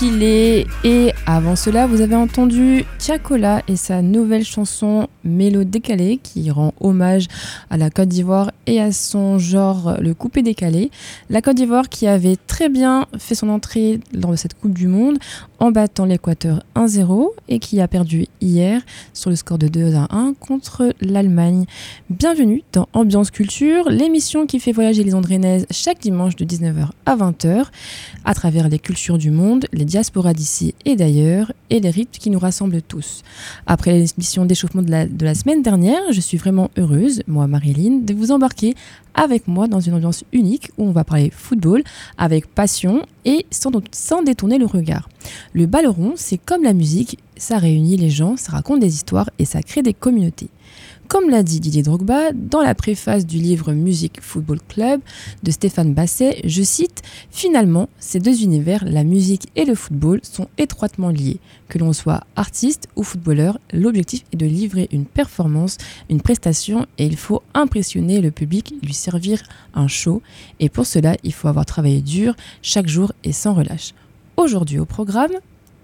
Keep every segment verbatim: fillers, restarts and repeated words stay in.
est. Et avant cela, vous avez entendu Tiakola et sa nouvelle chanson Mélo décalé qui rend hommage à la Côte d'Ivoire et à son genre le coupé décalé. La Côte d'Ivoire qui avait très bien fait son entrée lors de cette Coupe du Monde en battant l'Équateur un zéro et qui a perdu hier sur le score de deux à un contre l'Allemagne. Bienvenue dans Ambiance Culture, l'émission qui fait voyager les Andrénaises chaque dimanche de dix-neuf heures à vingt heures à travers les cultures du monde, les diasporas d'ici et d'ailleurs et les rythmes qui nous rassemblent tous. Après l'émission d'échauffement de la, de la semaine dernière, je suis vraiment heureuse, moi Marilyn, de vous embarquer avec moi dans une ambiance unique où on va parler football avec passion et sans, sans détourner le regard. Le ballon, c'est comme la musique, ça réunit les gens, ça raconte des histoires et ça crée des communautés. Comme l'a dit Didier Drogba dans la préface du livre Musique Football Club de Stéphane Basset, je cite « Finalement, ces deux univers, la musique et le football, sont étroitement liés. Que l'on soit artiste ou footballeur, l'objectif est de livrer une performance, une prestation et il faut impressionner le public, lui servir un show. Et pour cela, il faut avoir travaillé dur, chaque jour et sans relâche. » Aujourd'hui au programme,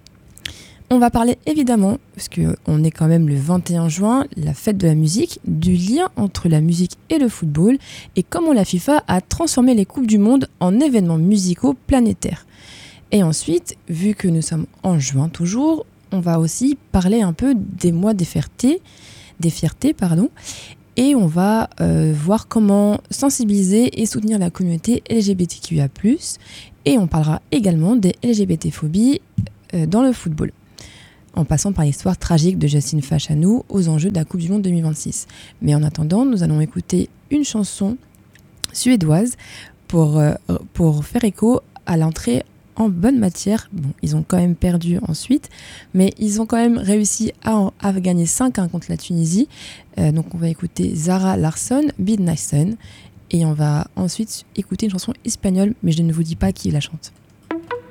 on va parler évidemment, parce qu'on est quand même le vingt et un juin, la fête de la musique, du lien entre la musique et le football et comment la FIFA a transformé les Coupes du Monde en événements musicaux planétaires. Et ensuite, vu que nous sommes en juin toujours, on va aussi parler un peu des mois des fiertés, des fiertés pardon, et on va euh, voir comment sensibiliser et soutenir la communauté L G B T Q I A plus, et on parlera également des L G B T-phobies euh, dans le football, en passant par l'histoire tragique de Yacine Fachanou aux enjeux de la Coupe du Monde deux mille vingt-six. Mais en attendant, nous allons écouter une chanson suédoise pour, euh, pour faire écho à l'entrée en bonne matière. Bon, ils ont quand même perdu ensuite, mais ils ont quand même réussi à, à gagner cinq un contre la Tunisie. Euh, donc on va écouter Zara Larsson, Midnight Sun, et on va ensuite écouter une chanson espagnole, mais je ne vous dis pas qui la chante.